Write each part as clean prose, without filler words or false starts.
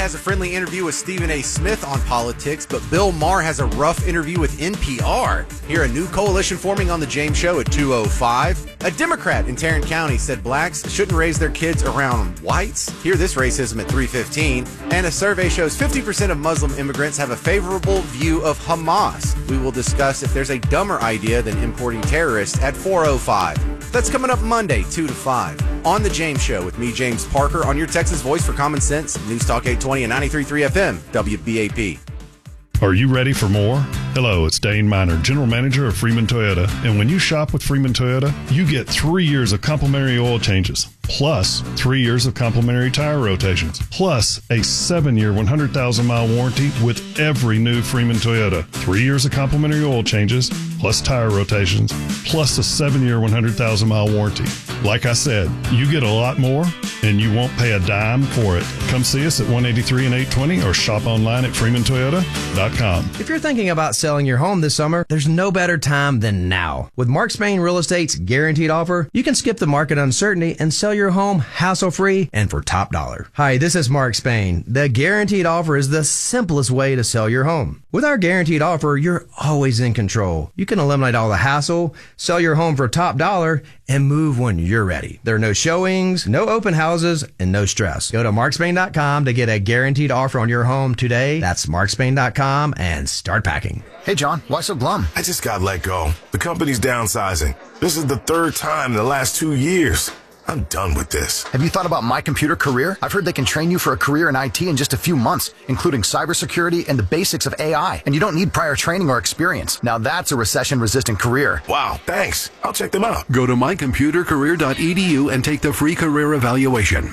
has a friendly interview with Stephen A. Smith on politics, but Bill Maher has a rough interview with NPR. Hear a new coalition forming on The James Show at 2:05. A Democrat in Tarrant County said blacks shouldn't raise their kids around whites. Hear this racism at 3:15. And a survey shows 50% of Muslim immigrants have a favorable view of Hamas. We will discuss if there's a dumber idea than importing terrorists at 4:05. That's coming up Monday, 2 to 5. On The James Show with me, James Parker, on your Texas voice for common sense, News Talk 820 and 93.3 FM, WBAP. Are you ready for more? Hello, it's Dane Miner, General Manager of Freeman Toyota. And when you shop with Freeman Toyota, you get 3 years of complimentary oil changes, plus 3 years of complimentary tire rotations, plus a 7-year, 100,000-mile warranty with every new Freeman Toyota. 3 years of complimentary oil changes, plus tire rotations, plus a 7-year, 100,000-mile warranty. Like I said, you get a lot more, and you won't pay a dime for it. Come see us at 183 and 820 or shop online at freemantoyota.com. If you're thinking about selling your home this summer, there's no better time than now. With Mark Spain Real Estate's guaranteed offer, you can skip the market uncertainty and sell your home hassle-free and for top dollar. Hi, this is Mark Spain. The guaranteed offer is the simplest way to sell your home. With our guaranteed offer, you're always in control. You can eliminate all the hassle, sell your home for top dollar, and move when you're ready. There are no showings, no open houses, and no stress. Go to markspain.com to get a guaranteed offer on your home today. That's markspain.com and start packing. Hey, John, why so glum? I just got let go. The company's downsizing. This is the third time in the last 2 years. I'm done with this. Have you thought about My Computer Career? I've heard they can train you for a career in IT in just a few months, including cybersecurity and the basics of AI. And you don't need prior training or experience. Now that's a recession-resistant career. Wow, thanks. I'll check them out. Go to mycomputercareer.edu and take the free career evaluation.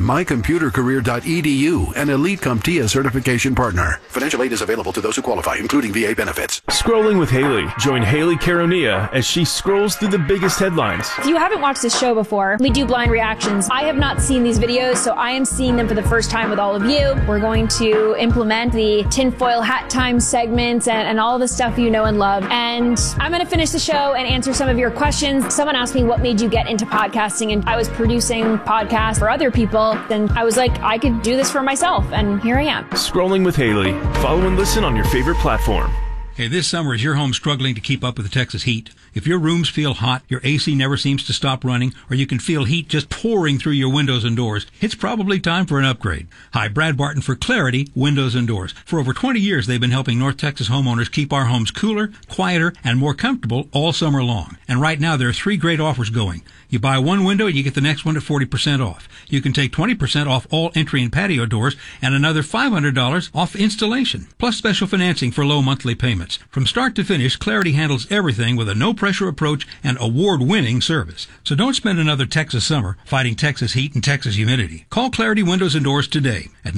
mycomputercareer.edu, an Elite CompTIA certification partner. Financial aid is available to those who qualify, including VA benefits. Scrolling with Haley. Join Haley Caronia as she scrolls through the biggest headlines. If you haven't watched this show before, we do blind reactions. I have not seen these videos, so I am seeing them for the first time with all of you. We're going to implement the tinfoil hat time segments and all the stuff you know and love. And I'm going to finish the show and answer some of your questions. Someone asked me what made you get into podcasting, and I was producing podcasts for other people. And I was like, I could do this for myself, and here I am. Scrolling with Haley. Follow and listen on your favorite platform. Hey, this summer, is your home struggling to keep up with the Texas heat? If your rooms feel hot, your AC never seems to stop running, or you can feel heat just pouring through your windows and doors, it's probably time for an upgrade. Hi, Brad Barton for Clarity Windows and Doors. For over 20 years, they've been helping North Texas homeowners keep our homes cooler, quieter, and more comfortable all summer long. And right now, there are 3 great offers going. You buy one window, you get the next one at 40% off. You can take 20% off all entry and patio doors and another $500 off installation, plus special financing for low monthly payments. From start to finish, Clarity handles everything with a no-pressure approach and award-winning service. So don't spend another Texas summer fighting Texas heat and Texas humidity. Call Clarity Windows and Doors today at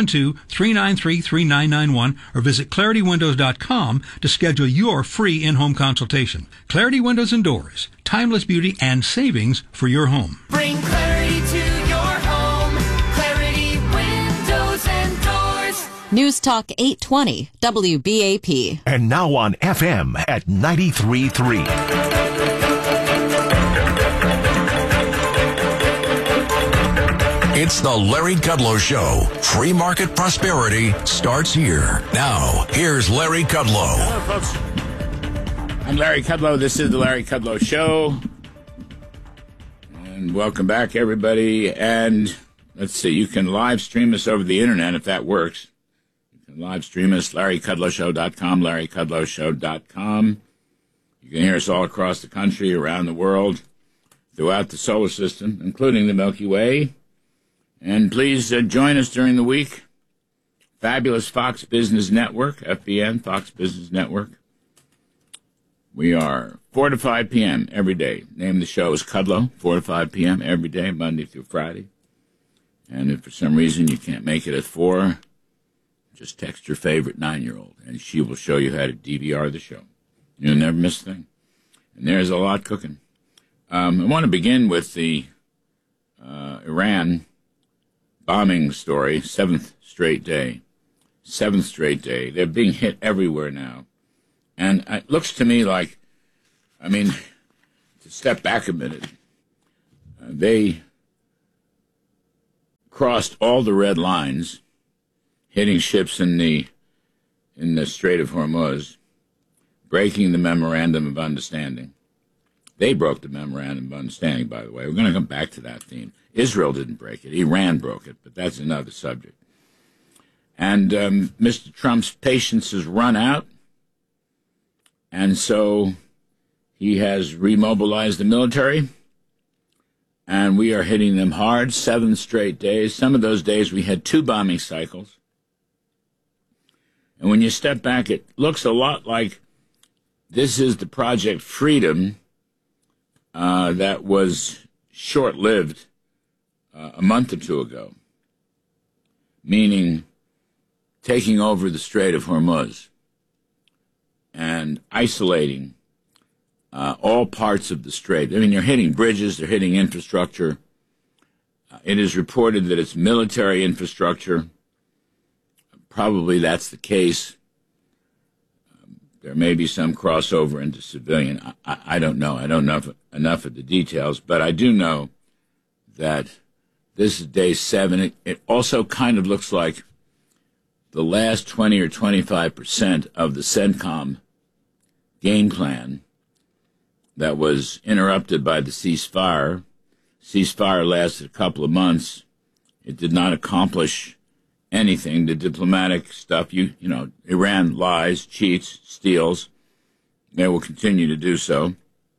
972-393-3991 or visit ClarityWindows.com to schedule your free in-home consultation. Clarity Windows and Doors. Timeless beauty and savings for your home. Bring clarity to your home. Clarity Windows and Doors. News Talk 820 WBAP. And now on FM at 93.3. It's the Larry Kudlow Show. Free market prosperity starts here. Now, here's Larry Kudlow. Hello, folks. I'm Larry Kudlow. This is the Larry Kudlow Show. And welcome back, everybody. And let's see, you can live stream us over the internet if that works. You can live stream us, LarryKudlowShow.com, LarryKudlowShow.com. You can hear us all across the country, around the world, throughout the solar system, including the Milky Way. And please join us during the week. Fabulous Fox Business Network, FBN, Fox Business Network. We are 4 to 5 p.m. every day. Name of the show is Kudlow, 4 to 5 p.m. every day, Monday through Friday. And if for some reason you can't make it at 4, just text your favorite 9-year-old, and she will show you how to DVR the show. You'll never miss a thing. And there's a lot cooking. I want to begin with the Iran bombing story, 7th straight day. 7th straight day. They're being hit everywhere now. And it looks to me like, I mean, to step back a minute, they crossed all the red lines, hitting ships in the Strait of Hormuz, breaking the Memorandum of Understanding. They broke the Memorandum of Understanding, by the way. We're going to come back to that theme. Israel didn't break it. Iran broke it, but that's another subject. And Mr. Trump's patience has run out, and so he has remobilized the military, and we are hitting them hard, 7 straight days. Some of those days we had 2 bombing cycles. And when you step back, it looks a lot like this is the Project Freedom that was short-lived a month or 2 ago, meaning taking over the Strait of Hormuz and isolating all parts of the strait. I mean, you're hitting bridges, they're hitting infrastructure. It is reported that it's military infrastructure. Probably that's the case. There may be some crossover into civilian. I don't know. I don't know enough of the details, but I do know that this is day 7. It also kind of looks like the last 20 or 25% of the CENTCOM game plan that was interrupted by the ceasefire. Ceasefire lasted a couple of months. It did not accomplish anything. The diplomatic stuff, you know, Iran lies, cheats, steals. They will continue to do so.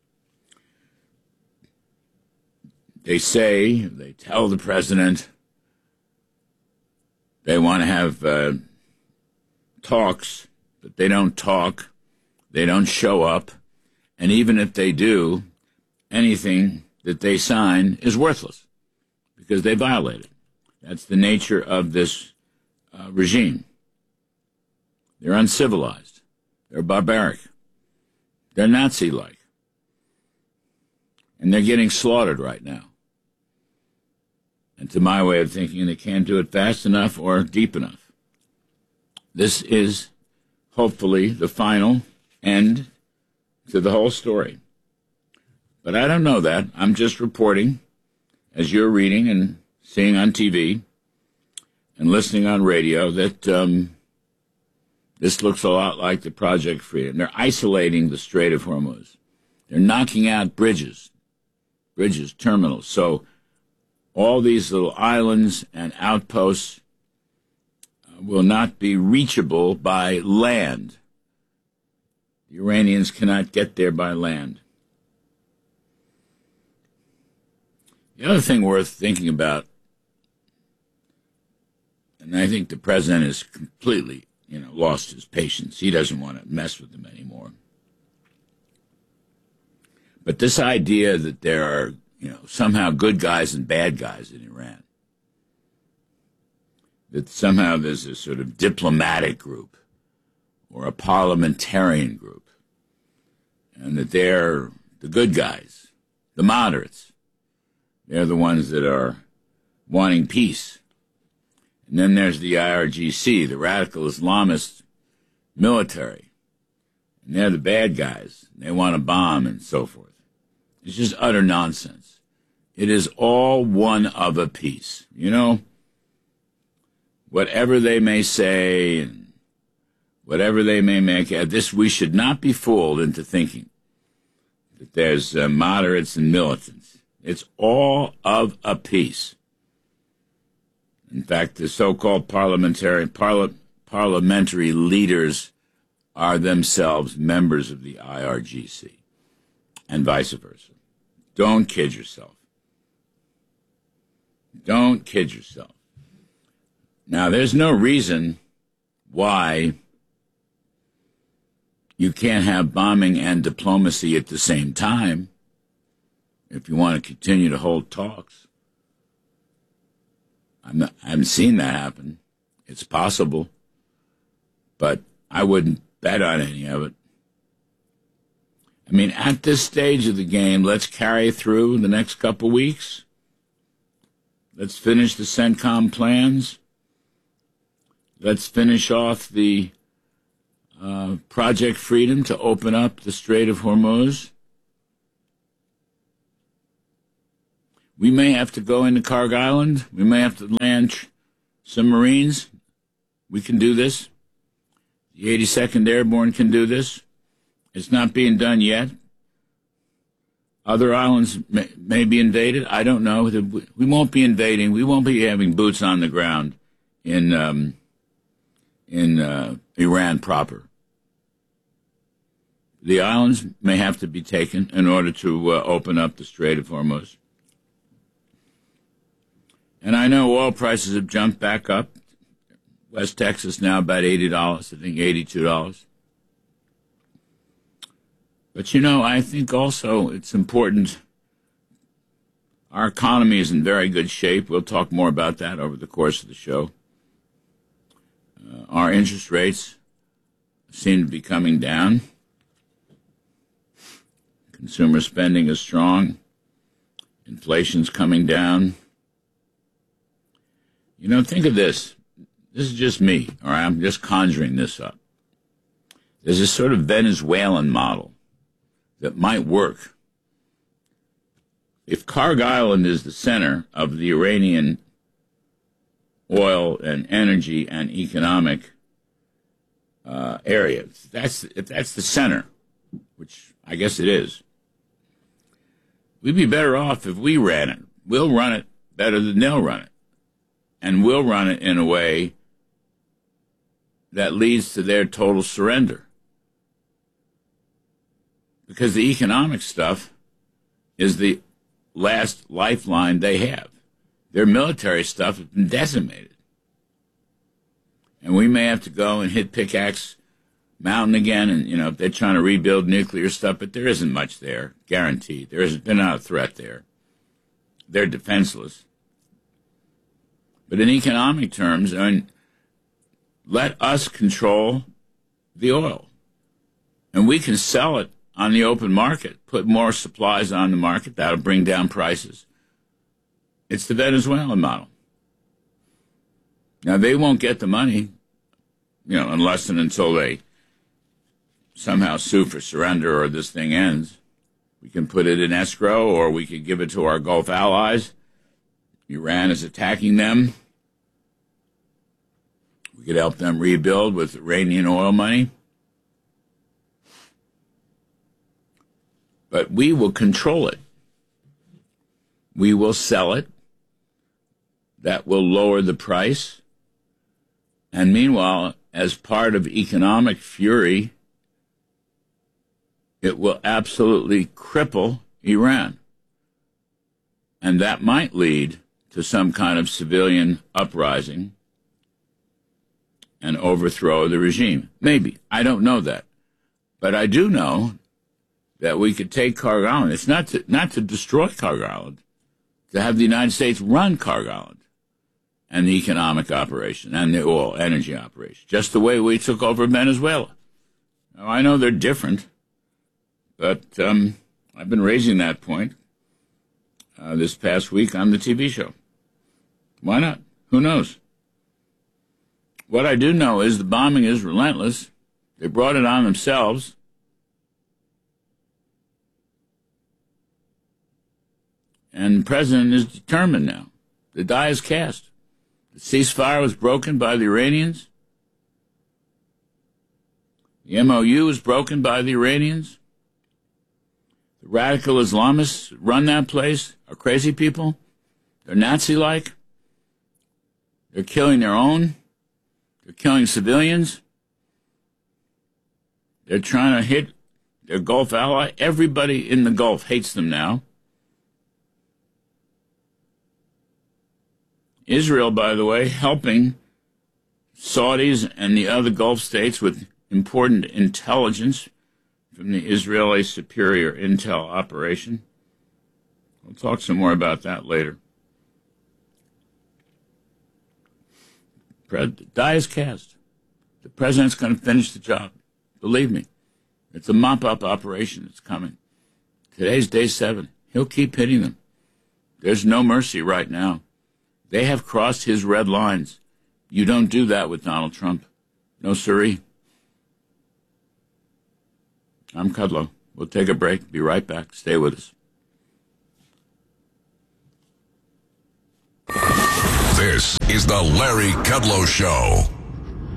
They tell the president they want to have talks, but they don't talk. They don't show up. And even if they do, anything that they sign is worthless because they violate it. That's the nature of this regime. They're uncivilized. They're barbaric. They're Nazi-like. And they're getting slaughtered right now. And to my way of thinking, they can't do it fast enough or deep enough. This is hopefully the final end to the whole story. But I don't know that. I'm just reporting, as you're reading and seeing on TV and listening on radio, that this looks a lot like the Project Freedom. They're isolating the Strait of Hormuz. They're knocking out bridges, terminals. So all these little islands and outposts will not be reachable by land. The Iranians cannot get there by land. The other thing worth thinking about, and I think the president has completely, lost his patience. He doesn't want to mess with them anymore. But this idea that there are, somehow good guys and bad guys in Iran, that somehow there's a sort of diplomatic group or a parliamentarian group, and that they're the good guys, the moderates. They're the ones that are wanting peace. And then there's the IRGC, the radical Islamist military. And they're the bad guys. They want to bomb and so forth. It's just utter nonsense. It is all one of a piece. Whatever they may say and whatever they may make, we should not be fooled into thinking that there's moderates and militants. It's all of a piece. In fact, the so-called parliamentary leaders are themselves members of the IRGC, and vice versa. Don't kid yourself. Don't kid yourself. Now, there's no reason why you can't have bombing and diplomacy at the same time if you want to continue to hold talks. I haven't seen that happen. It's possible, but I wouldn't bet on any of it. I mean, at this stage of the game, let's carry through the next couple weeks. Let's finish the CENTCOM plans. Let's finish off the Project Freedom to open up the Strait of Hormuz. We may have to go into Karg Island. We may have to land some Marines. We can do this. The 82nd Airborne can do this. It's not being done yet. Other islands may be invaded. I don't know. We won't be invading. We won't be having boots on the ground in Iran proper. The islands may have to be taken in order to open up the Strait of Hormuz. And I know oil prices have jumped back up. West Texas now about $80, I think $82. But, I think also it's important. Our economy is in very good shape. We'll talk more about that over the course of the show. Our interest rates seem to be coming down. Consumer spending is strong. Inflation's coming down. Think of this. This is just me, all right? I'm just conjuring this up. There's a sort of Venezuelan model that might work. If Kharg Island is the center of the Iranian oil and energy and economic area, if that's the center, which I guess it is, we'd be better off if we ran it. We'll run it better than they'll run it. And we'll run it in a way that leads to their total surrender. Because the economic stuff is the last lifeline they have. Their military stuff has been decimated. And we may have to go and hit Pickaxe Mountain again, and, if they're trying to rebuild nuclear stuff, but there isn't much there, guaranteed. They're not a threat there. They're defenseless. But in economic terms, let us control the oil. And we can sell it on the open market, put more supplies on the market. That'll bring down prices. It's the Venezuelan model. Now, they won't get the money, unless and until they somehow sue for surrender or this thing ends. We can put it in escrow, or we could give it to our Gulf allies. Iran is attacking them. We could help them rebuild with Iranian oil money. But we will control it. We will sell it. That will lower the price. And meanwhile, as part of economic fury, it will absolutely cripple Iran. And that might lead to some kind of civilian uprising and overthrow of the regime. Maybe. I don't know that. But I do know that we could take Kharg Island. It's not to destroy Kharg Island, to have the United States run Kharg Island and the economic operation and the oil energy operation, just the way we took over Venezuela. Now, I know they're different, but I've been raising that point this past week on the TV show. Why not? Who knows? What I do know is the bombing is relentless. They brought it on themselves. And the president is determined now. The die is cast. The ceasefire was broken by the Iranians. The MOU was broken by the Iranians. The radical Islamists run that place are crazy people. They're Nazi-like. They're killing their own. They're killing civilians. They're trying to hit their Gulf ally. Everybody in the Gulf hates them now. Israel, by the way, helping Saudis and the other Gulf states with important intelligence from the Israeli Superior Intel Operation. We'll talk some more about that later. Die is cast. The president's going to finish the job. Believe me. It's a mop-up operation that's coming. Today's day 7. He'll keep hitting them. There's no mercy right now. They have crossed his red lines. You don't do that with Donald Trump. No siree. I'm Kudlow. We'll take a break. Be right back. Stay with us. This is the Larry Kudlow Show.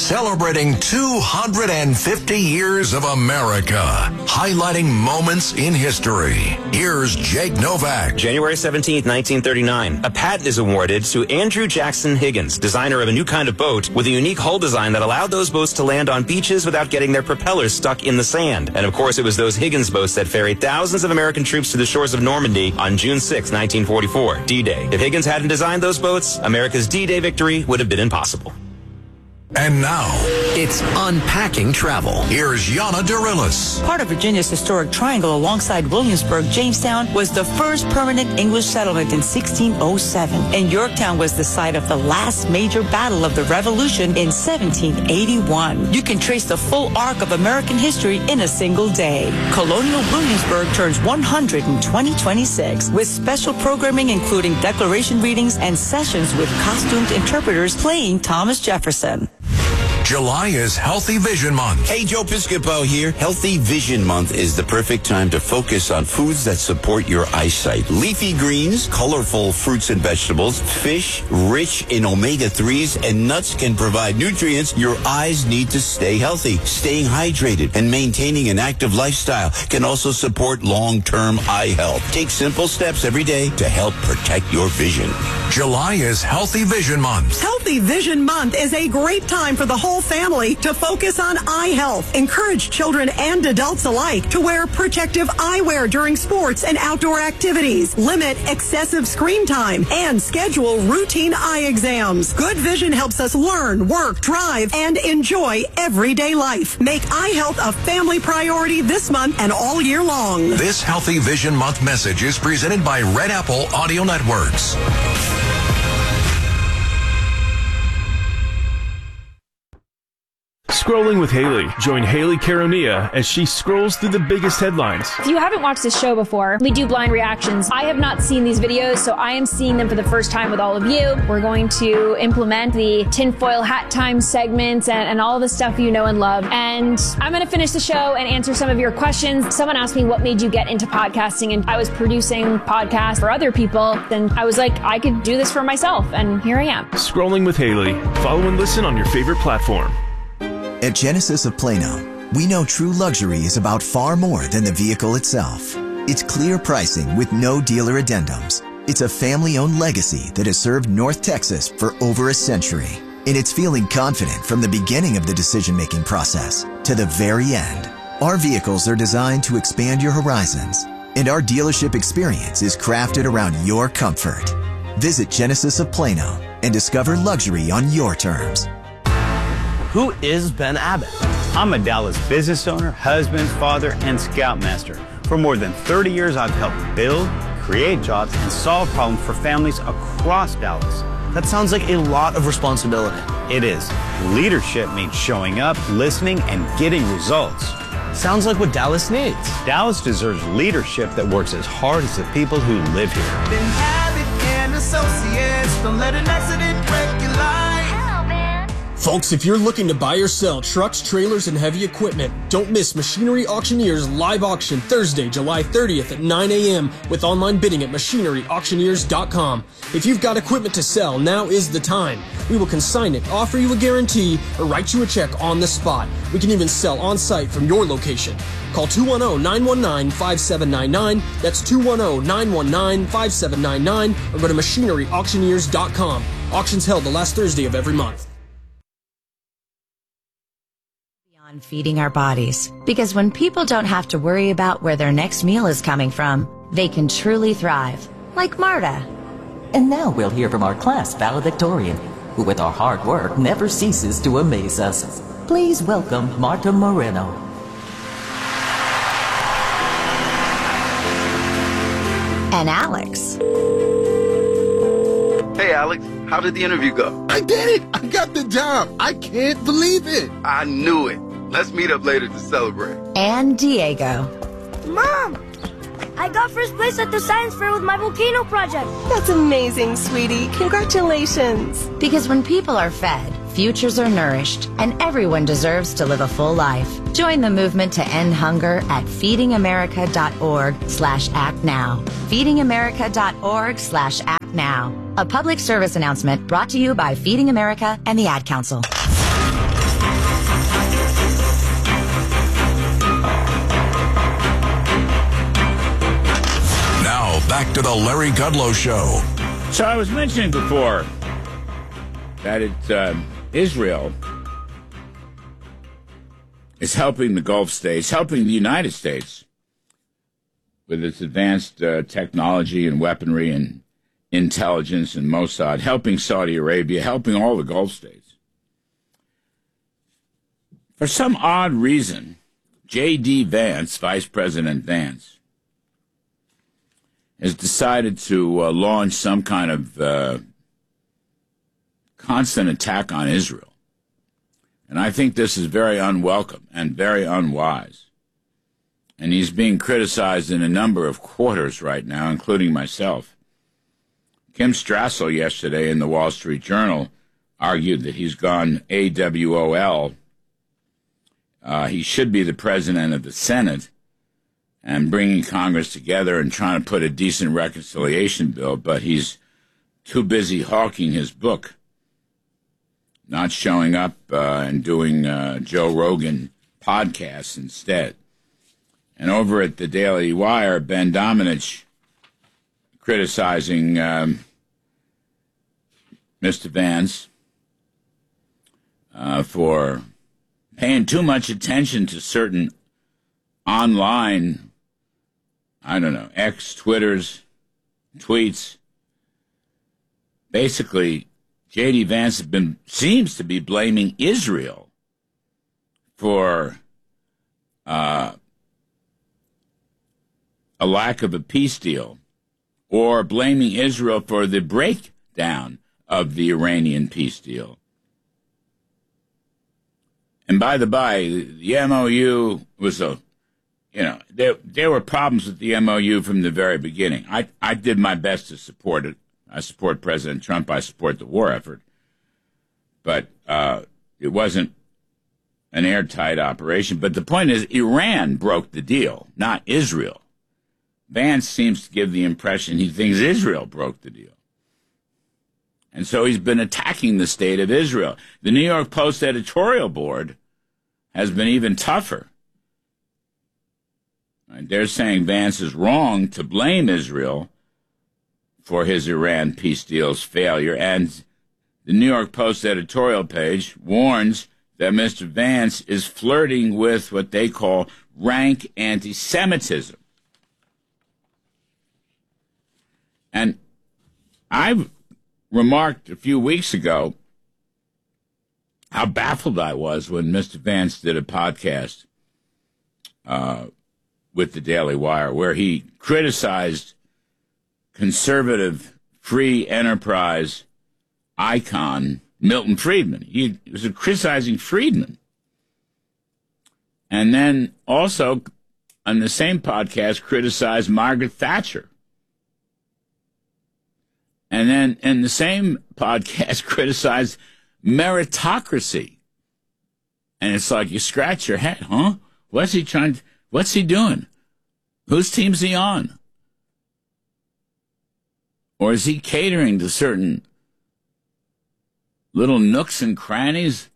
celebrating 250 years of America, highlighting moments in history. Here's Jake Novak. January 17th, 1939. A patent is awarded to Andrew Jackson Higgins, designer of a new kind of boat with a unique hull design that allowed those boats to land on beaches without getting their propellers stuck in the sand. And of course, it was those Higgins boats that ferried thousands of American troops to the shores of Normandy on June 6, 1944, D-Day. If Higgins hadn't designed those boats, America's D-Day victory would have been impossible. And now, it's Unpacking Travel. Here's Yana Dorillis. Part of Virginia's historic triangle alongside Williamsburg, Jamestown was the first permanent English settlement in 1607. And Yorktown was the site of the last major battle of the Revolution in 1781. You can trace the full arc of American history in a single day. Colonial Williamsburg turns 100 in 2026 with special programming including declaration readings and sessions with costumed interpreters playing Thomas Jefferson. July is Healthy Vision Month. Hey, Joe Piscopo here. Healthy Vision Month is the perfect time to focus on foods that support your eyesight. Leafy greens, colorful fruits and vegetables, fish rich in omega-3s, and nuts can provide nutrients your eyes need to stay healthy. Staying hydrated and maintaining an active lifestyle can also support long-term eye health. Take simple steps every day to help protect your vision. July is Healthy Vision Month. Healthy Vision Month is a great time for the whole family to focus on eye health. Encourage children and adults alike to wear protective eyewear during sports and outdoor activities. Limit excessive screen time and schedule routine eye exams. Good vision helps us learn, work, drive, and enjoy everyday life. Make eye health a family priority this month and all year long. This Healthy Vision Month message is presented by Red Apple Audio Networks. Scrolling with Haley. Join Haley Caronia as she scrolls through the biggest headlines. If you haven't watched this show before, we do blind reactions. I have not seen these videos, so I am seeing them for the first time with all of you. We're going to implement the tinfoil hat time segments and all the stuff you know and love. And I'm going to finish the show and answer some of your questions. Someone asked me what made you get into podcasting, and I was producing podcasts for other people. And I was like, I could do this for myself, and here I am. Scrolling with Haley. Follow and listen on your favorite platform. At Genesis of Plano, we know true luxury is about far more than the vehicle itself. It's clear pricing with no dealer addendums. It's a family-owned legacy that has served North Texas for over a century. And it's feeling confident from the beginning of the decision-making process to the very end. Our vehicles are designed to expand your horizons, and our dealership experience is crafted around your comfort. Visit Genesis of Plano and discover luxury on your terms. Who is Ben Abbott? I'm a Dallas business owner, husband, father, and scoutmaster. For more than 30 years, I've helped build, create jobs, and solve problems for families across Dallas. That sounds like a lot of responsibility. It is. Leadership means showing up, listening, and getting results. Sounds like what Dallas needs. Dallas deserves leadership that works as hard as the people who live here. Ben Abbott and Associates, don't let an accident break your life. Folks, if you're looking to buy or sell trucks, trailers, and heavy equipment, don't miss Machinery Auctioneers live auction Thursday, July 30th at 9 a.m. with online bidding at machineryauctioneers.com. If you've got equipment to sell, now is the time. We will consign it, offer you a guarantee, or write you a check on the spot. We can even sell on site from your location. Call 210-919-5799. That's 210-919-5799, or go to machineryauctioneers.com. Auctions held the last Thursday of every month. On feeding our bodies. Because when people don't have to worry about where their next meal is coming from, they can truly thrive. Like Marta. And now we'll hear from our class valedictorian, who with our hard work never ceases to amaze us. Please welcome Marta Moreno. And Alex. Hey, Alex, how did the interview go? I did it! I got the job! I can't believe it! I knew it. Let's meet up later to celebrate. And Diego. Mom! I got first place at the science fair with my volcano project. That's amazing, sweetie. Congratulations. Because when people are fed, futures are nourished, and everyone deserves to live a full life. Join the movement to end hunger at feedingamerica.org/actnow. Feedingamerica.org/actnow. A public service announcement brought to you by Feeding America and the Ad Council. back to the Larry Kudlow Show. So I was mentioning before that Israel is helping the Gulf states, helping the United States with its advanced technology and weaponry and intelligence and Mossad, helping Saudi Arabia, helping all the Gulf states. For some odd reason, J.D. Vance, Vice President Vance, has decided to launch some kind of constant attack on Israel. And I think this is very unwelcome and very unwise. And he's being criticized in a number of quarters right now, including myself. Kim Strassel yesterday in the Wall Street Journal argued that he's gone AWOL. He should be the president of the Senate and bringing Congress together and trying to put a decent reconciliation bill, but he's too busy hawking his book, not showing up and doing Joe Rogan podcasts instead. And over at the Daily Wire, Ben Domenech criticizing Mr. Vance for paying too much attention to certain online, X, Twitters, tweets. Basically, J.D. Vance seems to be blaming Israel for a lack of a peace deal, or blaming Israel for the breakdown of the Iranian peace deal. And by the by, the MOU was there were problems with the MOU from the very beginning. I did my best to support it. I support President Trump. I support the war effort. But it wasn't an airtight operation. But the point is, Iran broke the deal, not Israel. Vance seems to give the impression he thinks Israel broke the deal. And so he's been attacking the state of Israel. The New York Post editorial board has been even tougher. They're saying Vance is wrong to blame Israel for his Iran peace deal's failure. And the New York Post editorial page warns that Mr. Vance is flirting with what they call rank anti-Semitism. And I've remarked a few weeks ago how baffled I was when Mr. Vance did a podcast with the Daily Wire where he criticized conservative free enterprise icon Milton Friedman. He was criticizing Friedman. And then also on the same podcast criticized Margaret Thatcher. And then in the same podcast criticized meritocracy. And it's like you scratch your head, huh? What's he doing? Whose team's he on? Or is he catering to certain little nooks and crannies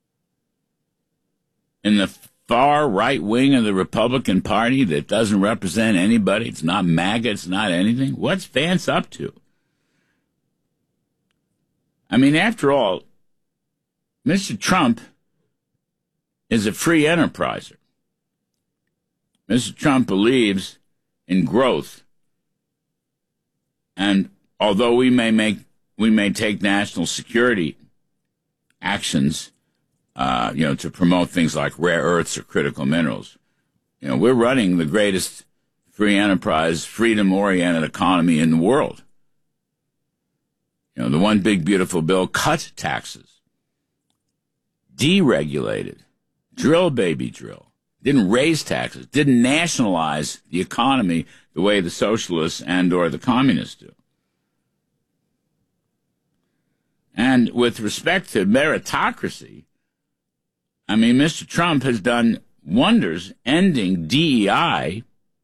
in the far right wing of the Republican Party that doesn't represent anybody? It's not MAGA, it's not anything. What's Vance up to? I mean, after all, Mr. Trump is a free enterpriser. Mr. Trump believes in growth. And although we may take national security actions, to promote things like rare earths or critical minerals, we're running the greatest free enterprise, freedom-oriented economy in the world. The one big beautiful bill cut taxes, deregulated, drill baby drill, didn't raise taxes, didn't nationalize the economy the way the socialists and or the communists do. And with respect to meritocracy, I mean, Mr. Trump has done wonders ending DEI,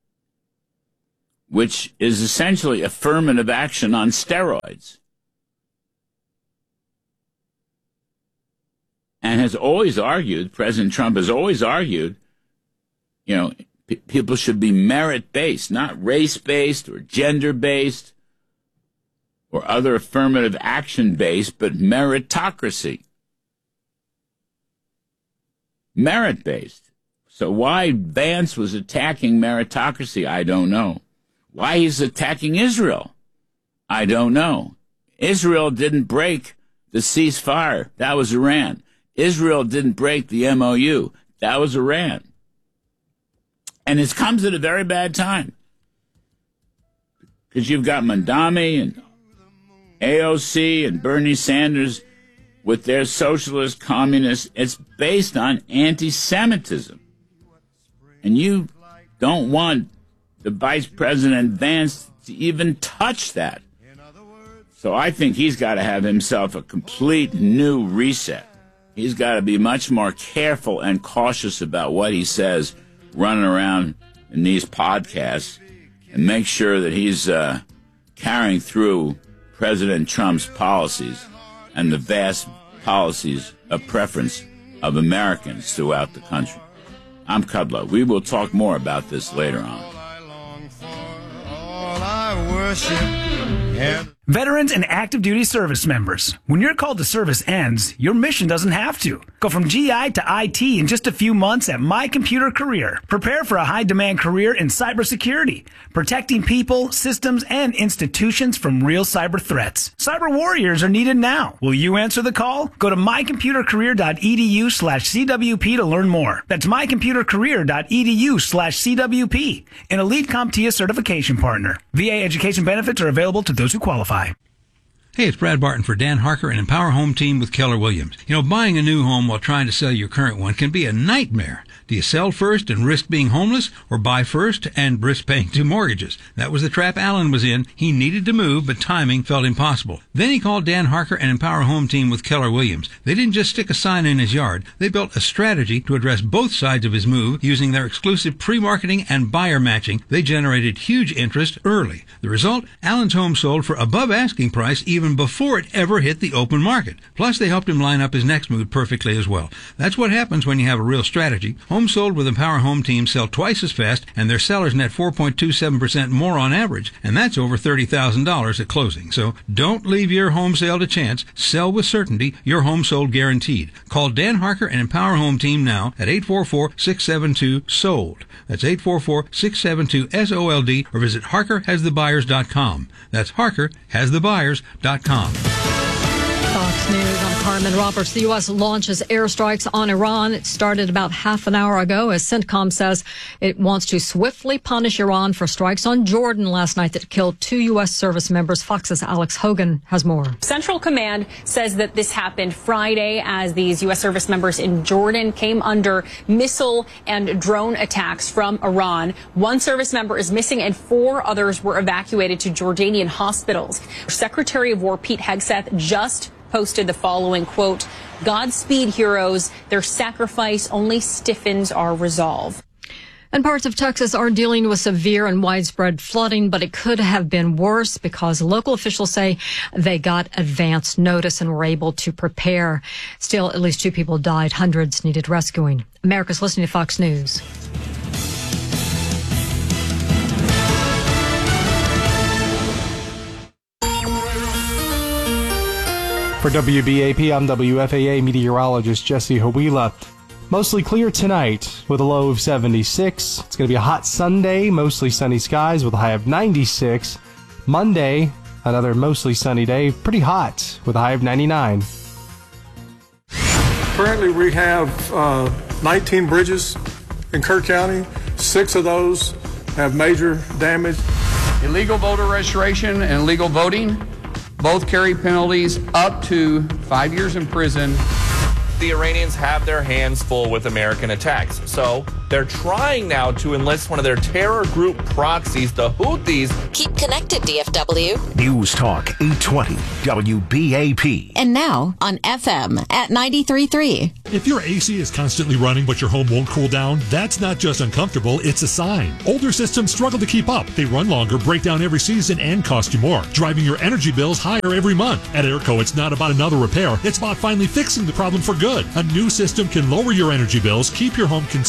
which is essentially affirmative action on steroids. And has always argued, President Trump has always argued, People should be merit-based, not race-based or gender-based or other affirmative action-based, but meritocracy. Merit-based. So why Vance was attacking meritocracy, I don't know. Why he's attacking Israel, I don't know. Israel didn't break the ceasefire. That was Iran. Israel didn't break the MOU. That was Iran. And it comes at a very bad time. Because you've got Mandami and AOC and Bernie Sanders with their socialist communists. It's based on anti-Semitism. And you don't want the Vice President Vance to even touch that. So I think he's got to have himself a complete new reset. He's got to be much more careful and cautious about what he says running around in these podcasts and make sure that he's carrying through President Trump's policies and the vast policies of preference of Americans throughout the country. I'm Kudlow. We will talk more about this later on. Veterans and active duty service members, when your call to service ends, your mission doesn't have to. Go from GI to IT in just a few months at My Computer Career. Prepare for a high-demand career in cybersecurity, protecting people, systems, and institutions from real cyber threats. Cyber warriors are needed now. Will you answer the call? Go to mycomputercareer.edu/CWP to learn more. That's mycomputercareer.edu/CWP, an Elite CompTIA certification partner. VA education benefits are available to those who qualify. Hey, it's Brad Barton for Dan Harker and Empower Home Team with Keller Williams. You know, buying a new home while trying to sell your current one can be a nightmare. Do you sell first and risk being homeless, or buy first and risk paying 2 mortgages? That was the trap Alan was in. He needed to move, but timing felt impossible. Then he called Dan Harker and Empower Home Team with Keller Williams. They didn't just stick a sign in his yard. They built a strategy to address both sides of his move using their exclusive pre-marketing and buyer matching. They generated huge interest early. The result? Alan's home sold for above asking price even before it ever hit the open market. Plus, they helped him line up his next move perfectly as well. That's what happens when you have a real strategy. Homes sold with Empower Home Team sell twice as fast, and their sellers net 4.27% more on average, and that's over $30,000 at closing. So don't leave your home sale to chance. Sell with certainty. Your home sold guaranteed. Call Dan Harker and Empower Home Team now at 844-672-SOLD. That's 844-672-SOLD, or visit HarkerHasTheBuyers.com. That's HarkerHasTheBuyers.com. Fox News, I'm Carmen Roberts. The U.S. launches airstrikes on Iran. It started about half an hour ago, as CENTCOM says it wants to swiftly punish Iran for strikes on Jordan last night that killed 2 U.S. service members. Fox's Alex Hogan has more. Central Command says that this happened Friday as these U.S. service members in Jordan came under missile and drone attacks from Iran. 1 service member is missing and 4 others were evacuated to Jordanian hospitals. Secretary of War Pete Hegseth just posted the following quote, "Godspeed, heroes. Their sacrifice only stiffens our resolve." And parts of Texas are dealing with severe and widespread flooding, but it could have been worse because local officials say they got advance notice and were able to prepare. Still, at least 2 people died. Hundreds needed rescuing. America's listening to Fox News. For WBAP, I'm WFAA meteorologist Jesse Hawila. Mostly clear tonight with a low of 76. It's going to be a hot Sunday, mostly sunny skies with a high of 96. Monday, another mostly sunny day, pretty hot with a high of 99. Currently, we have 19 bridges in Kerr County. 6 of those have major damage. Illegal voter registration and illegal voting both carry penalties up to 5 years in prison. The Iranians have their hands full with American attacks, so they're trying now to enlist one of their terror group proxies, the Houthis. Keep connected, DFW. News Talk 820 WBAP. And now on FM at 93.3. If your AC is constantly running but your home won't cool down, that's not just uncomfortable, it's a sign. Older systems struggle to keep up. They run longer, break down every season, and cost you more, driving your energy bills higher every month. At Airco, it's not about another repair. It's about finally fixing the problem for good. A new system can lower your energy bills, keep your home consistently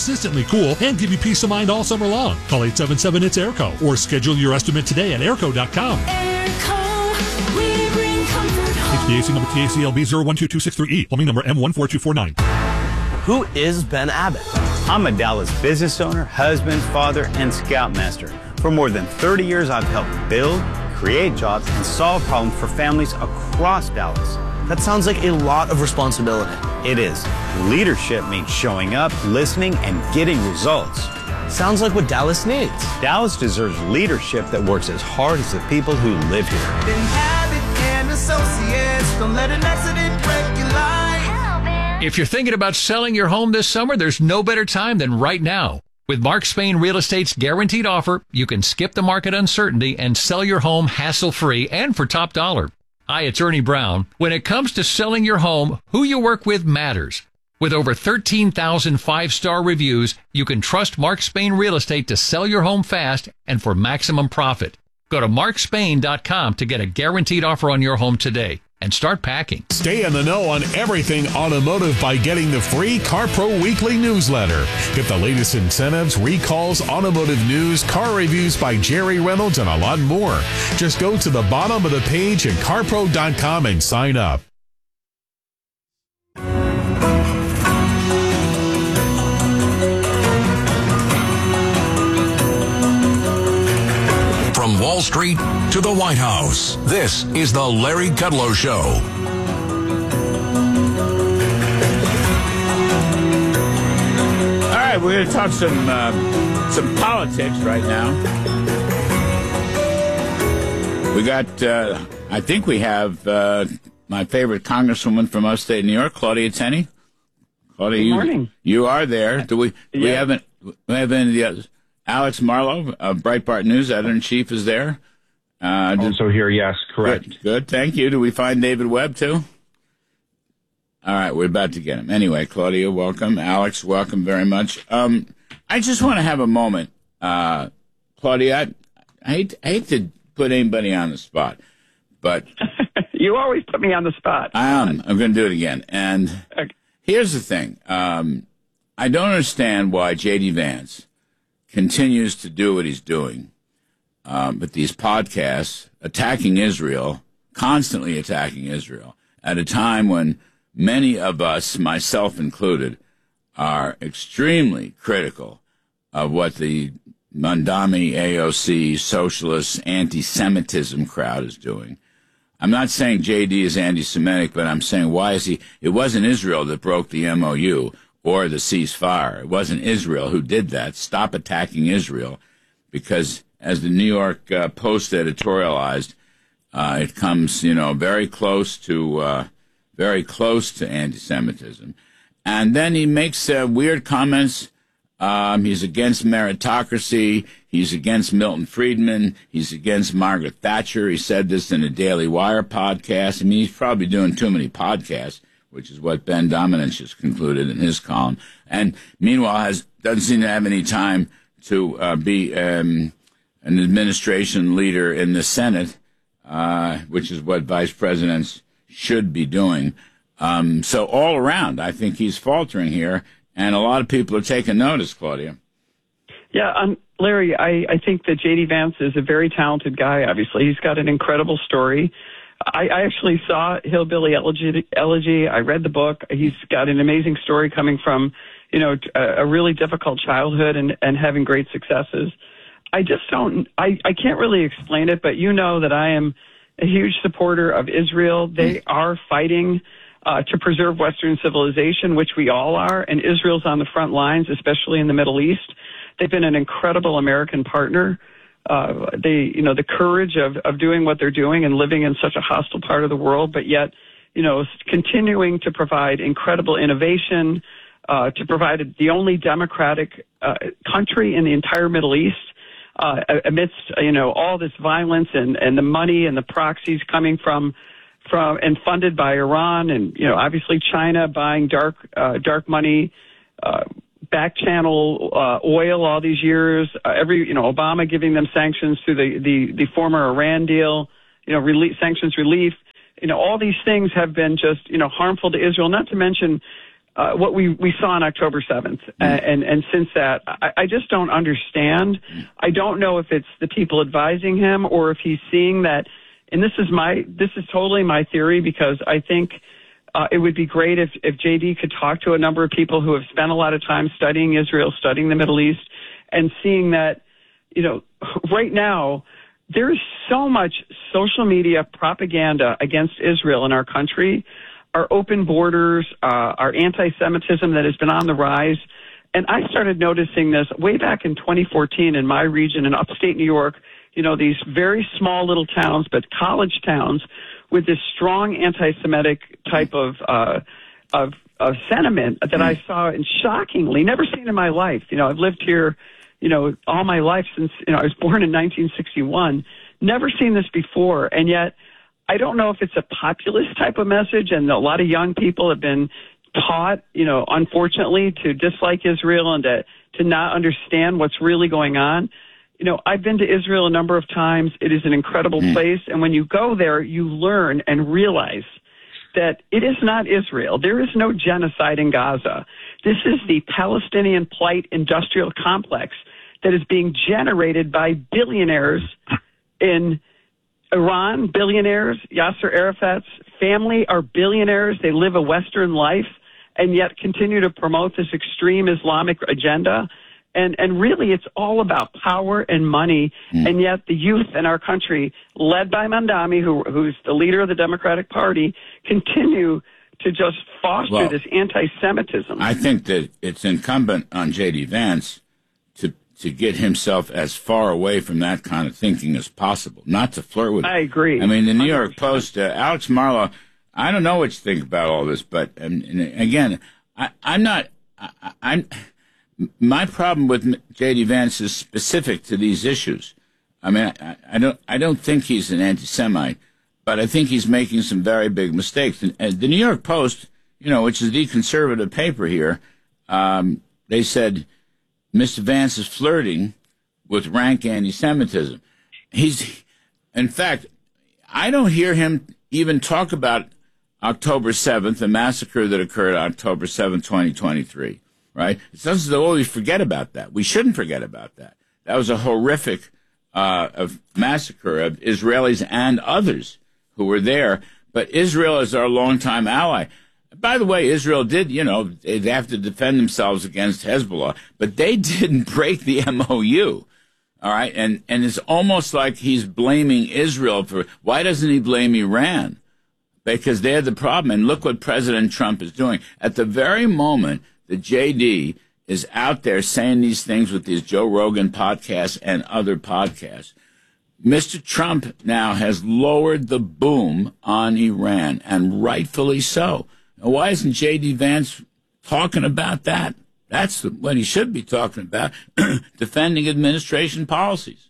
cool and give you peace of mind all summer long. Call 877-ITS-AIRCO or schedule your estimate today at airco.com. Airco, we bring comfort home. HVAC number TACLB 012263E. Plumbing number M14249. Who is Ben Abbott? I'm a Dallas business owner, husband, father, and scoutmaster. For more than 30 years, I've helped build, create jobs, and solve problems for families across Dallas. That sounds like a lot of responsibility. It is. Leadership means showing up, listening, and getting results. Sounds like what Dallas needs. Dallas deserves leadership that works as hard as the people who live here. Ben Abbott and Associates, don't let an accident wreck your life. If you're thinking about selling your home this summer, there's no better time than right now. With Mark Spain Real Estate's guaranteed offer, you can skip the market uncertainty and sell your home hassle-free and for top dollar. Hi, it's Ernie Brown. When it comes to selling your home, who you work with matters. With over 13,000 five-star reviews, you can trust Mark Spain Real Estate to sell your home fast and for maximum profit. Go to markspain.com to get a guaranteed offer on your home today and start packing. Stay in the know on everything automotive by getting the free CarPro Weekly newsletter. Get the latest incentives, recalls, automotive news, car reviews by Jerry Reynolds, and a lot more. Just go to the bottom of the page at carpro.com and sign up. From Wall Street to the White House, this is the Larry Kudlow Show. All right, we're going to talk some politics right now. We got, I think we have my favorite congresswoman from upstate New York, Claudia Tenney. Claudia, Good morning. You are there. Do we? Yeah. We have any of the others? Alex Marlow of Breitbart News, editor-in-chief, is there. Also here, yes, correct. Good, thank you. Do we find David Webb, too? All right, we're about to get him. Anyway, Claudia, welcome. Alex, welcome very much. I just want to have a moment. Claudia, I hate to put anybody on the spot, but... You always put me on the spot. I'm going to do it again. And here's the thing. I don't understand why J.D. Vance continues to do what he's doing with these podcasts, attacking Israel, constantly attacking Israel, at a time when many of us, myself included, are extremely critical of what the Mandami AOC socialist anti-Semitism crowd is doing. I'm not saying J.D. is anti-Semitic, but I'm saying why is he? It wasn't Israel that broke the MOU or the ceasefire. It wasn't Israel who did that. Stop attacking Israel, because as the New York Post editorialized, it comes, very close to anti-Semitism. And then he makes weird comments. He's against meritocracy. He's against Milton Friedman. He's against Margaret Thatcher. He said this in a Daily Wire podcast. I mean, he's probably doing too many podcasts, which is what Ben Domenech has concluded in his column. And meanwhile, doesn't seem to have any time to be an administration leader in the Senate, which is what vice presidents should be doing. So all around, I think he's faltering here, and a lot of people are taking notice, Claudia. Yeah, Larry, I think that J.D. Vance is a very talented guy, obviously. He's got an incredible story. I actually saw Hillbilly Elegy. I read the book. He's got an amazing story coming from, a really difficult childhood and having great successes. I can't really explain it, but you know that I am a huge supporter of Israel. They are fighting to preserve Western civilization, which we all are, and Israel's on the front lines, especially in the Middle East. They've been an incredible American partner. The courage of doing what they're doing and living in such a hostile part of the world, but yet, continuing to provide incredible innovation, to provide the only democratic country in the entire Middle East, amidst, all this violence and the money and the proxies coming from and funded by Iran and, obviously China buying dark money, back channel oil all these years, Obama giving them sanctions through the former Iran deal, sanctions relief. All these things have been just, harmful to Israel, not to mention what we saw on October 7th. And since that, I just don't understand. I don't know if it's the people advising him or if he's seeing that. And this is totally my theory, because I think it would be great if JD could talk to a number of people who have spent a lot of time studying Israel, studying the Middle East, and seeing that, right now, there is so much social media propaganda against Israel in our country, our open borders, our anti-Semitism that has been on the rise. And I started noticing this way back in 2014 in my region in upstate New York, these very small little towns, but college towns with this strong anti-Semitic type of sentiment that I saw, and shockingly, never seen in my life. I've lived here, all my life since, I was born in 1961, never seen this before. And yet, I don't know if it's a populist type of message, and a lot of young people have been taught, unfortunately, to dislike Israel and to not understand what's really going on. I've been to Israel a number of times. It is an incredible place. And when you go there, you learn and realize that it is not Israel. There is no genocide in Gaza. This is the Palestinian plight industrial complex that is being generated by billionaires in Iran, billionaires. Yasser Arafat's family are billionaires. They live a Western life and yet continue to promote this extreme Islamic agenda. And really, it's all about power and money. And yet the youth in our country, led by Mandami, who's the leader of the Democratic Party, continue to just foster this anti-Semitism. I think that it's incumbent on J.D. Vance to get himself as far away from that kind of thinking as possible, not to flirt with it. I agree. I mean, the New York Post, Alex Marlow, I don't know what you think about all this, but and again, my problem with J.D. Vance is specific to these issues. I mean, I don't think he's an anti-Semite, but I think he's making some very big mistakes. And the New York Post, which is the conservative paper here, they said Mr. Vance is flirting with rank anti-Semitism. In fact, I don't hear him even talk about October 7th, the massacre that occurred October 7th, 2023. Right? It's not as though we forget about that. We shouldn't forget about that. That was a horrific massacre of Israelis and others who were there. But Israel is our longtime ally. By the way, Israel did, they have to defend themselves against Hezbollah, but they didn't break the MOU. All right? And it's almost like he's blaming Israel for, why doesn't he blame Iran? Because they're the problem. And look what President Trump is doing. At the very moment the JD is out there saying these things with these Joe Rogan podcasts and other podcasts, Mr. Trump now has lowered the boom on Iran, and rightfully so. Now, why isn't J.D. Vance talking about that? That's what he should be talking about, defending administration policies.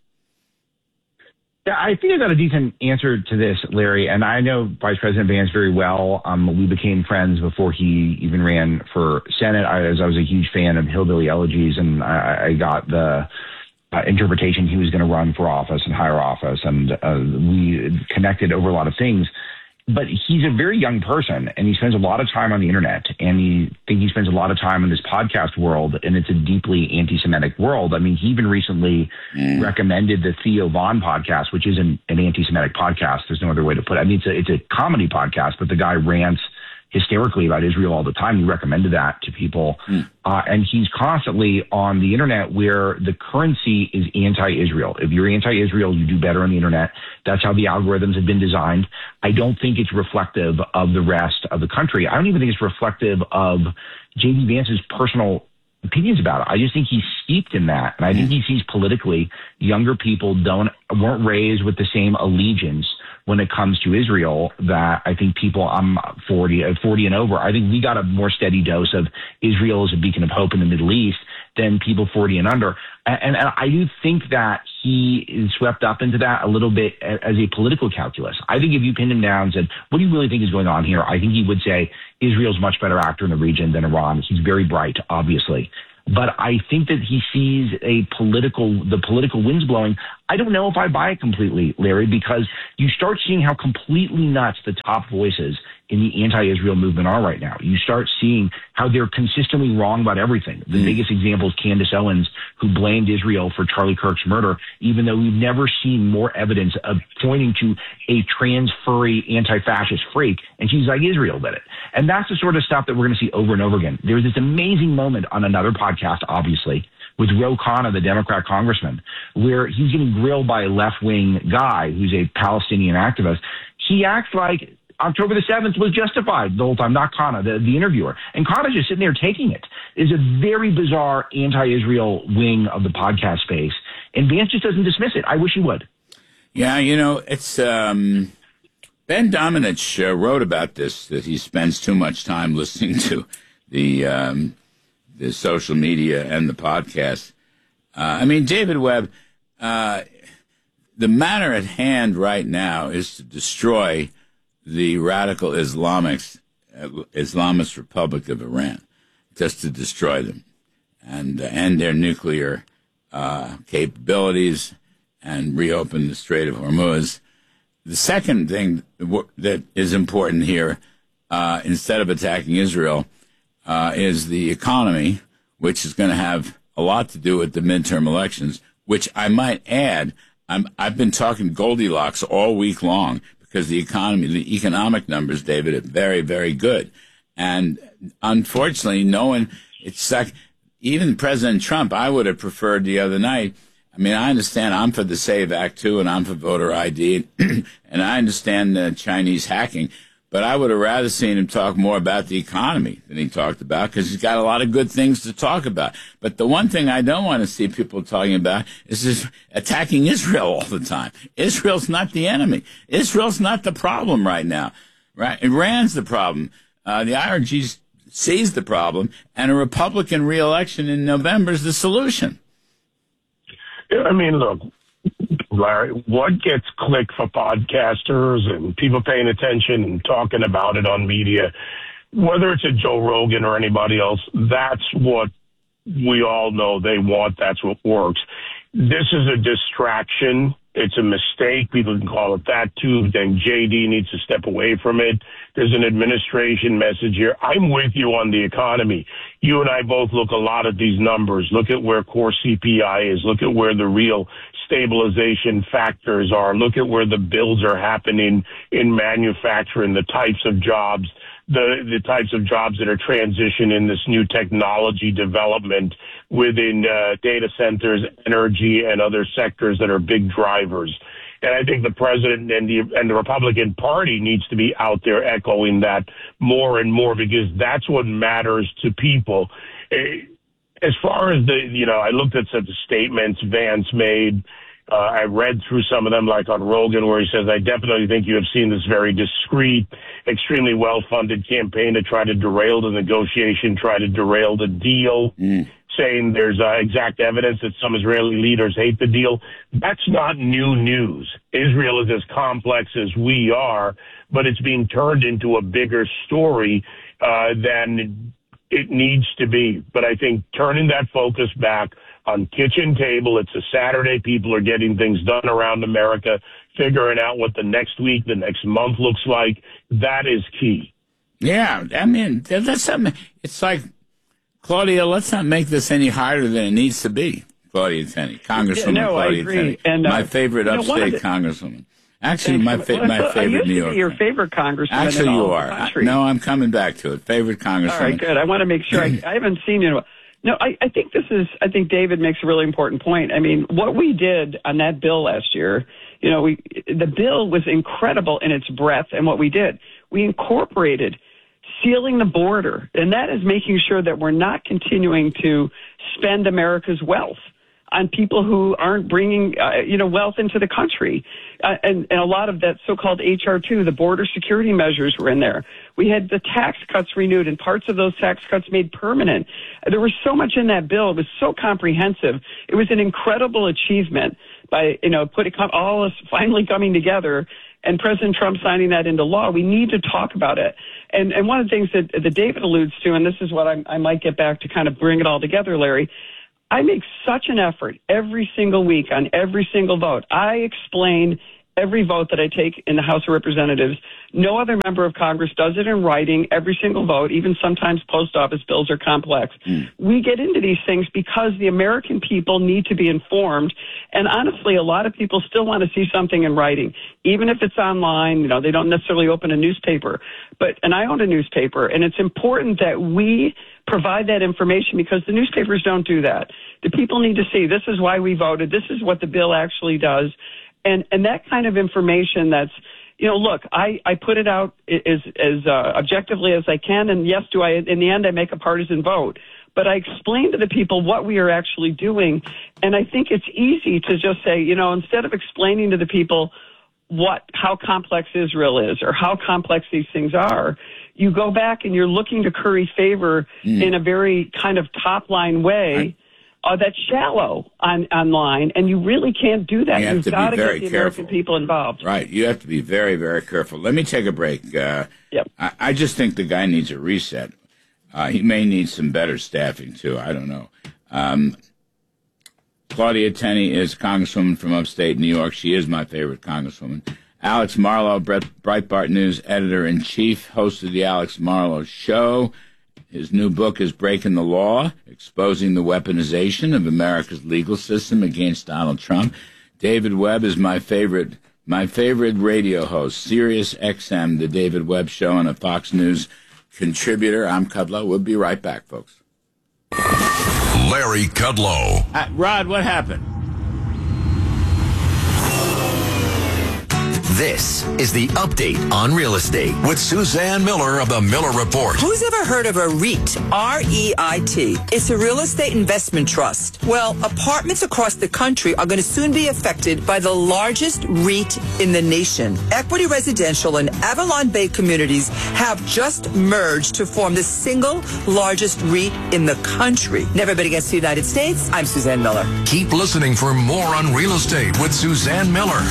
Yeah, I think I got a decent answer to this, Larry, and I know Vice President Vance very well. We became friends before he even ran for Senate. I was a huge fan of Hillbilly Elegies, and I got the interpretation he was going to run for office and higher office, and we connected over a lot of things. But he's a very young person, and he spends a lot of time on the internet, and he spends a lot of time in this podcast world, and it's a deeply anti-Semitic world. I mean, he even recently recommended the Theo Von podcast, which isn't an anti-Semitic podcast. There's no other way to put it. I mean, it's a comedy podcast, but the guy rants hysterically about Israel all the time. He recommended that to people. And he's constantly on the internet where the currency is anti-Israel. If you're anti-Israel, you do better on the internet. That's how the algorithms have been designed. I don't think it's reflective of the rest of the country. I don't even think it's reflective of J.D. Vance's personal opinions about it. I just think he's steeped in that. And I think he sees politically younger people weren't raised with the same allegiance when it comes to Israel that I think people, I'm 40 and over, I think we got a more steady dose of Israel as a beacon of hope in the Middle East than people 40 and under. And I do think that he is swept up into that a little bit as a political calculus. I think if you pinned him down and said, what do you really think is going on here? I think he would say Israel's a much better actor in the region than Iran. He's very bright, obviously. But I think that he sees the political winds blowing. I don't know if I buy it completely, Larry, because you start seeing how completely nuts the top voices in the anti-Israel movement are right now. You start seeing how they're consistently wrong about everything. The biggest example is Candace Owens, who blamed Israel for Charlie Kirk's murder, even though we've never seen more evidence of pointing to a trans, furry, anti-fascist freak, and she's like, Israel did it. And that's the sort of stuff that we're going to see over and over again. There's this amazing moment on another podcast, obviously, with Ro Khanna, the Democrat congressman, where he's getting grilled by a left-wing guy who's a Palestinian activist. He acts like October the 7th was justified the whole time, not Khanna, the interviewer. And Khanna's just sitting there taking it. It's a very bizarre anti-Israel wing of the podcast space. And Vance just doesn't dismiss it. I wish he would. Yeah, it's Ben Domenech wrote about this, that he spends too much time listening to the social media and the podcast. David Webb, the matter at hand right now is to destroy the radical Islamist Republic of Iran, just to destroy them and end their nuclear capabilities and reopen the Strait of Hormuz. The second thing that is important here, instead of attacking Israel, is the economy, which is going to have a lot to do with the midterm elections, which I might add, I've been talking Goldilocks all week long, because the economic numbers, David, are very, very good. And unfortunately, it's like, even President Trump, I would have preferred the other night. I understand I'm for the SAVE Act too, and I'm for voter ID, and I understand Chinese hacking, but I would have rather seen him talk more about the economy than he talked about, because he's got a lot of good things to talk about. But the one thing I don't want to see people talking about is just attacking Israel all the time. Israel's not the enemy. Israel's not the problem right now. Right? Iran's the problem. The IRG sees the problem, and a Republican re-election in November is the solution. Look, Larry, what gets clicked for podcasters and people paying attention and talking about it on media, whether it's a Joe Rogan or anybody else, that's what we all know they want. That's what works. This is a distraction. It's a mistake. People can call it that too. Then JD needs to step away from it. There's an administration message here. I'm with you on the economy. You and I both look a lot at these numbers. Look at where core CPI is. Look at where the real stabilization factors are. Look at where the builds are happening in manufacturing, the types of jobs, the types of jobs that are transitioning this new technology development within data centers, energy, and other sectors that are big drivers. And I think the president and the Republican Party needs to be out there echoing that more and more, because that's what matters to people. As far as I looked at some of the statements Vance made. I read through some of them, like on Rogan, where he says, I definitely think you have seen this very discreet, extremely well-funded campaign to try to derail the negotiation, try to derail the deal, saying there's exact evidence that some Israeli leaders hate the deal. That's not new news. Israel is as complex as we are, but it's being turned into a bigger story than it needs to be. But I think turning that focus back on kitchen table, it's a Saturday, people are getting things done around America, figuring out what the next week, the next month looks like. That is key. Yeah, that's something. It's like, Claudia, let's not make this any harder than it needs to be. Claudia Tenney, Congresswoman Claudia Tenney, and my favorite upstate congresswoman. Actually, my favorite New York. Your favorite congresswoman. Actually, you are. No, I'm coming back to it. Favorite congresswoman. All right, good. I want to make sure. I haven't seen you. No, I think David makes a really important point. What we did on that bill last year, the bill was incredible in its breadth, and what we did, we incorporated sealing the border, and that is making sure that we're not continuing to spend America's wealth on people who aren't bringing, wealth into the country. And a lot of that so-called HR2, the border security measures were in there. We had the tax cuts renewed and parts of those tax cuts made permanent. There was so much in that bill. It was so comprehensive. It was an incredible achievement by, putting all us finally coming together and President Trump signing that into law. We need to talk about it. And one of the things that David alludes to, and this is what I might get back to kind of bring it all together, Larry, I make such an effort every single week on every single vote. I explain every vote that I take in the House of Representatives. No other member of Congress does it in writing, every single vote. Even sometimes post office bills are complex. We get into these things because the American people need to be informed. And honestly, a lot of people still want to see something in writing, even if it's online. They don't necessarily open a newspaper. And I own a newspaper, and it's important that we provide that information because the newspapers don't do that. The people need to see this is why we voted. This is what the bill actually does. And that kind of information that's, look, I put it out as objectively as I can. And yes, in the end, I make a partisan vote. But I explain to the people what we are actually doing. And I think it's easy to just say, instead of explaining to the people how complex Israel is or how complex these things are, you go back and you're looking to curry favor in a very kind of top-line way. That's shallow online, and you really can't do that. You've got to get the American people involved. Right. You have to be very, very careful. Let me take a break. I just think the guy needs a reset. He may need some better staffing, too. I don't know. Claudia Tenney is Congresswoman from upstate New York. She is my favorite Congresswoman. Alex Marlow, Breitbart News editor-in-chief, host of the Alex Marlow Show. His new book is Breaking the Law, Exposing the Weaponization of America's Legal System Against Donald Trump. David Webb is my favorite radio host, Sirius XM, the David Webb Show, and a Fox News contributor. I'm Kudlow. We'll be right back, folks. Larry Kudlow. Rod, what happened? This is the Update on Real Estate with Suzanne Miller of the Miller Report. Who's ever heard of a REIT? R-E-I-T. It's a real estate investment trust. Well, apartments across the country are going to soon be affected by the largest REIT in the nation. Equity Residential and Avalon Bay Communities have just merged to form the single largest REIT in the country. Never been against the United States. I'm Suzanne Miller. Keep listening for more on real estate with Suzanne Miller.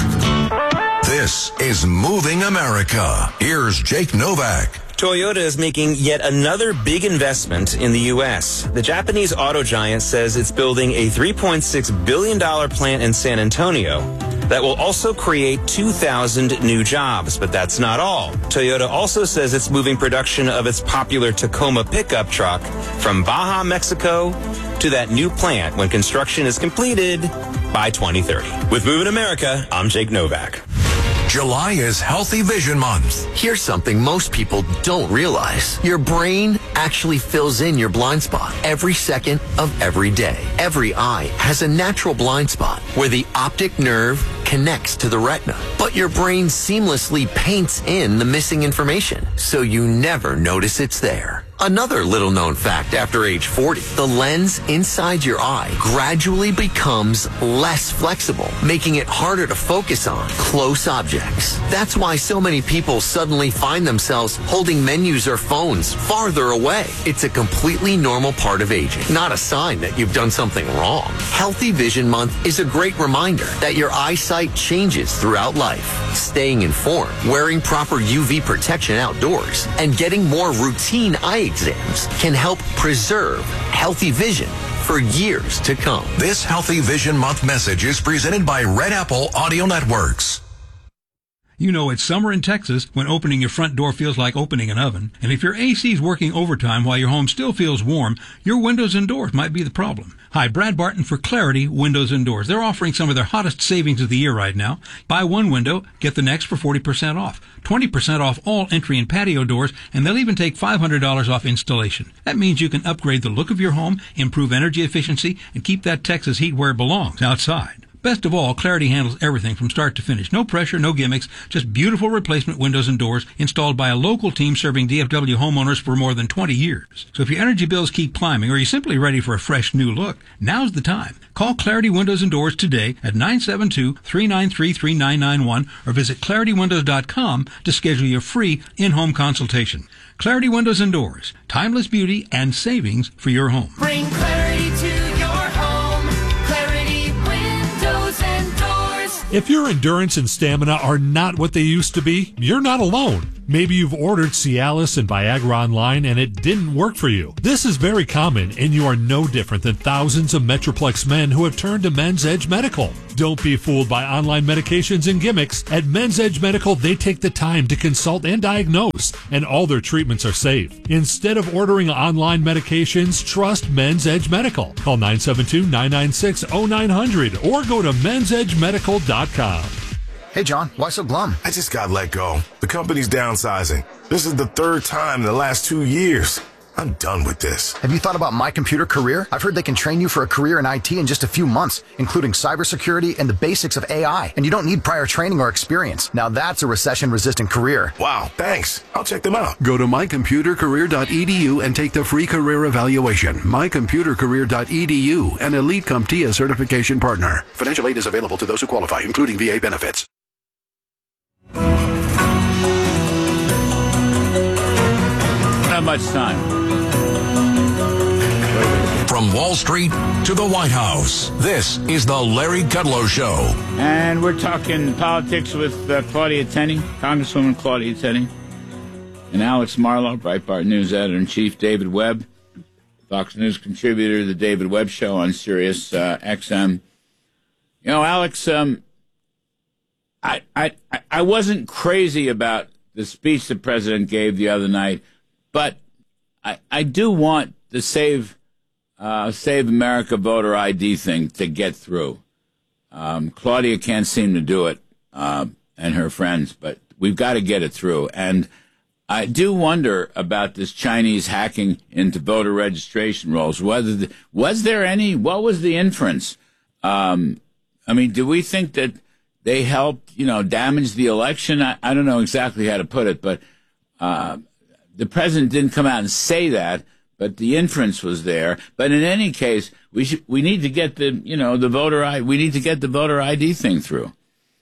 This is Moving America. Here's Jake Novak. Toyota is making yet another big investment in the U.S. The Japanese auto giant says it's building a $3.6 billion plant in San Antonio that will also create 2,000 new jobs. But that's not all. Toyota also says it's moving production of its popular Tacoma pickup truck from Baja, Mexico, to that new plant when construction is completed by 2030. With Moving America, I'm Jake Novak. July is Healthy Vision Month. Here's something most people don't realize. Your brain actually fills in your blind spot every second of every day. Every eye has a natural blind spot where the optic nerve connects to the retina. But your brain seamlessly paints in the missing information, so you never notice it's there. Another little known fact after age 40, the lens inside your eye gradually becomes less flexible, making it harder to focus on close objects. That's why so many people suddenly find themselves holding menus or phones farther away. It's a completely normal part of aging, not a sign that you've done something wrong. Healthy Vision Month is a great reminder that your eyesight changes throughout life. Staying informed, wearing proper UV protection outdoors, and getting more routine eye exams can help preserve healthy vision for years to come. This Healthy Vision Month message is presented by Red Apple Audio Networks. You know it's summer in Texas when opening your front door feels like opening an oven. And if your AC is working overtime while your home still feels warm, your windows and doors might be the problem. Hi, Brad Barton for Clarity Windows and Doors. They're offering some of their hottest savings of the year right now. Buy one window, get the next for 40% off. 20% off all entry and patio doors, and they'll even take $500 off installation. That means you can upgrade the look of your home, improve energy efficiency, and keep that Texas heat where it belongs, outside. Best of all, Clarity handles everything from start to finish. No pressure, no gimmicks, just beautiful replacement windows and doors installed by a local team serving DFW homeowners for more than 20 years. So if your energy bills keep climbing or you're simply ready for a fresh new look, now's the time. Call Clarity Windows and Doors today at 972-393-3991 or visit ClarityWindows.com to schedule your free in-home consultation. Clarity Windows and Doors, timeless beauty and savings for your home. Bring clarity to your home. Clarity Windows and Doors. If your endurance and stamina are not what they used to be, you're not alone. Maybe you've ordered Cialis and Viagra online and it didn't work for you. This is very common, and you are no different than thousands of Metroplex men who have turned to Men's Edge Medical. Don't be fooled by online medications and gimmicks. At Men's Edge Medical, they take the time to consult and diagnose, and all their treatments are safe. Instead of ordering online medications, trust Men's Edge Medical. Call 972-996-0900 or go to mensedgemedical.com. Hey, John, why so glum? I just got let go. The company's downsizing. This is the third time in the last 2 years. I'm done with this. Have you thought about My Computer Career? I've heard they can train you for a career in IT in just a few months, including cybersecurity and the basics of AI. And you don't need prior training or experience. Now that's a recession-resistant career. Wow, thanks. I'll check them out. Go to mycomputercareer.edu and take the free career evaluation. mycomputercareer.edu, an Elite CompTIA certification partner. Financial aid is available to those who qualify, including VA benefits. Not much time. From Wall Street to the White House, this is the Larry Kudlow Show. And we're talking politics with Claudia Tenney, Congresswoman Claudia Tenney, and Alex Marlow, Breitbart News Editor-in-Chief, David Webb, Fox News contributor to the David Webb Show on Sirius XM. You know, Alex, I wasn't crazy about the speech the president gave the other night, but I do want the Save America voter ID thing to get through. Claudia can't seem to do it, and her friends, but we've got to get it through. And I do wonder about this Chinese hacking into voter registration rolls. What was the inference? I mean, do we think that they helped, damage the election? I don't know exactly how to put it, but the president didn't come out and say that, but the inference was there. But in any case, we need to get the voter ID. We need to get the voter ID thing through.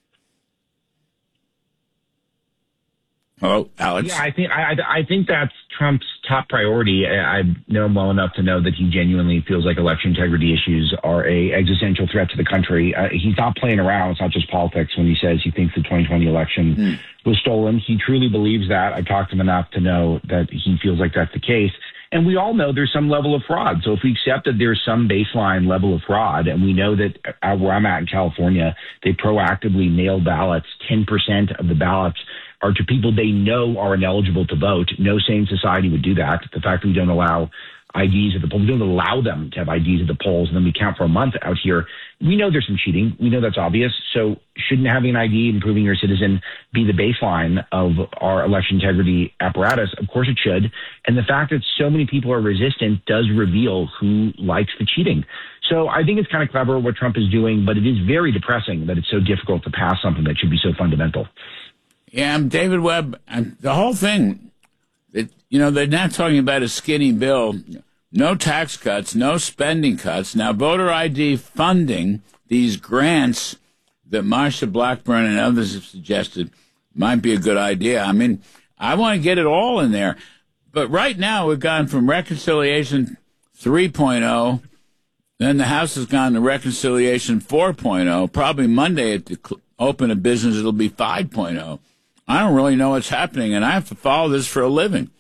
Hello, Alex. Yeah, I think that's Trump's top priority. I know him well enough to know that he genuinely feels like election integrity issues are a existential threat to the country. He's not playing around. It's not just politics when he says he thinks the 2020 election was stolen. He truly believes that. I've talked to him enough to know that he feels like that's the case. And we all know there's some level of fraud. So if we accept that there's some baseline level of fraud, and we know that where I'm at in California, they proactively mail ballots, 10% of the ballots are to people they know are ineligible to vote. No sane society would do that. The fact that we don't allow IDs at the polls, we don't allow them to have IDs at the polls, and then we count for a month out here. We know there's some cheating. We know that's obvious. So shouldn't having an ID and proving you're a citizen be the baseline of our election integrity apparatus? Of course it should. And the fact that so many people are resistant does reveal who likes the cheating. So I think it's kind of clever what Trump is doing, but it is very depressing that it's so difficult to pass something that should be so fundamental. Yeah, David Webb, the whole thing, they're not talking about a skinny bill. No tax cuts, no spending cuts. Now, voter ID funding, these grants that Marsha Blackburn and others have suggested might be a good idea. I mean, I want to get it all in there. But right now, we've gone from Reconciliation 3.0, then the House has gone to Reconciliation 4.0. Probably Monday at the open of business, it'll be 5.0. I don't really know what's happening, and I have to follow this for a living.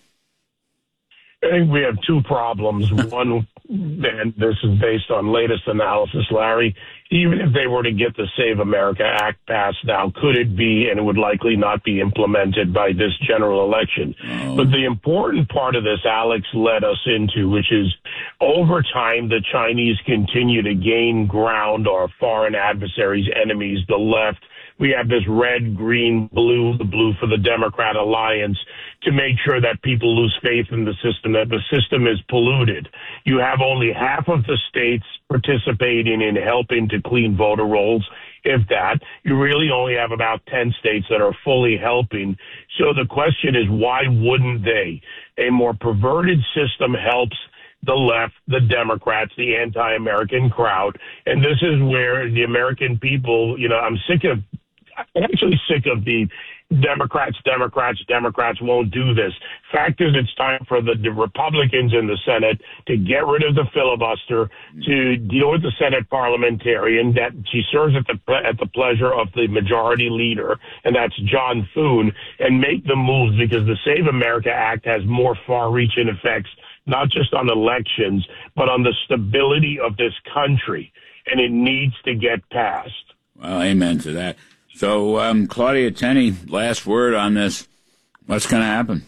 I think we have two problems. One, and this is based on latest analysis, Larry, even if they were to get the Save America Act passed now, could it be, and it would likely not be implemented by this general election. But the important part of this Alex led us into, which is over time, the Chinese continue to gain ground, our foreign adversaries, enemies, the left. We have this red, green, blue, the blue for the Democrat Alliance, to make sure that people lose faith in the system, that the system is polluted. You have only half of the states participating in helping to clean voter rolls, if that. You really only have about 10 states that are fully helping. So the question is, why wouldn't they? A more perverted system helps the left, the Democrats, the anti-American crowd. And this is where the American people, I'm actually sick of the Democrats won't do this. Fact is, it's time for the Republicans in the Senate to get rid of the filibuster, to deal with the Senate parliamentarian that she serves at the pleasure of the majority leader, and that's John Thune, and make the moves, because the Save America Act has more far-reaching effects, not just on elections, but on the stability of this country, and it needs to get passed. Well, amen to that. So, Claudia Tenney, last word on this. What's going to happen?